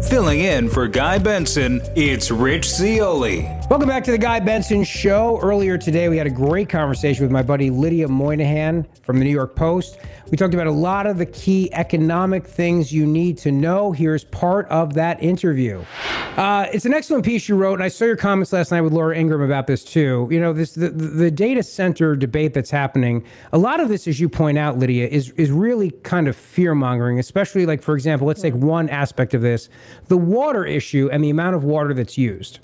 Filling in for Guy Benson, it's Rich Zeoli. Welcome back to the Guy Benson Show. Earlier today, we had a great conversation with my buddy Lydia Moynihan from the New York Post. We talked about a lot of the key economic things you need to know. Here's part of that interview. It's an excellent piece you wrote, and I saw your comments last night with Laura Ingraham about this too. You know, the data center debate that's happening, a lot of this, as you point out, Lydia, is really kind of fear-mongering, especially, like, for example, let's take one aspect of this, the water issue and the amount of water that's used.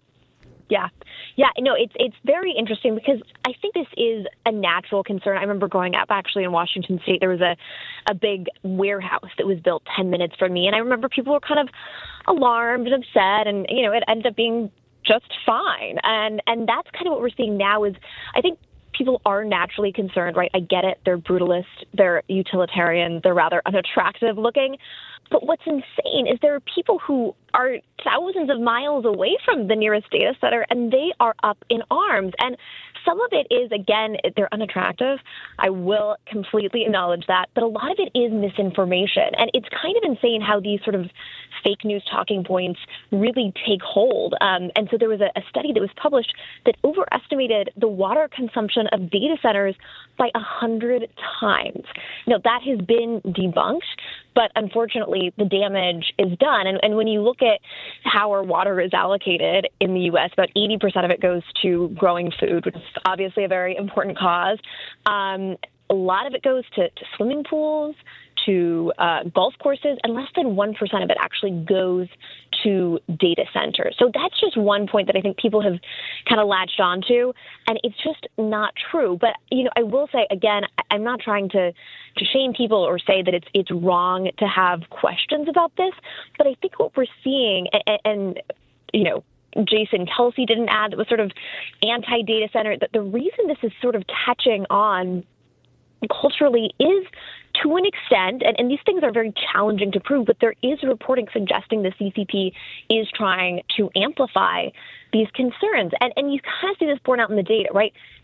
Yeah, no, it's very interesting because I think this is a natural concern. I remember growing up actually in Washington State, there was a big warehouse that was built 10 minutes from me. And I remember people were kind of alarmed and upset, and, you know, it ended up being just fine. And that's kind of what we're seeing now is I think people are naturally concerned, right? I get it. They're brutalist. They're utilitarian. They're rather unattractive looking. But what's insane is there are people who are thousands of miles away from the nearest data center, and they are up in arms. And some of it is, again, they're unattractive. I will completely acknowledge that. But a lot of it is misinformation. And it's kind of insane how these sort of fake news talking points really take hold. And so there was a study that was published that overestimated the water consumption of data centers by 100 times. Now, that has been debunked, but unfortunately, the damage is done. And when you look at how our water is allocated in the U.S., about 80% of it goes to growing food, which is obviously a very important cause. A lot of it goes to swimming pools, to golf courses, and less than 1% of it actually goes to data centers. So that's just one point that I think people have kind of latched onto, and it's just not true. But, you know, I will say, again, I'm not trying to shame people or say that it's wrong to have questions about this, but I think what we're seeing, and you know, Jason Kelsey did an ad that was sort of anti-data center, that the reason this is sort of catching on culturally is to an extent, and these things are very challenging to prove, but there is reporting suggesting the CCP is trying to amplify these concerns. And you kind of see this borne out in the data, right?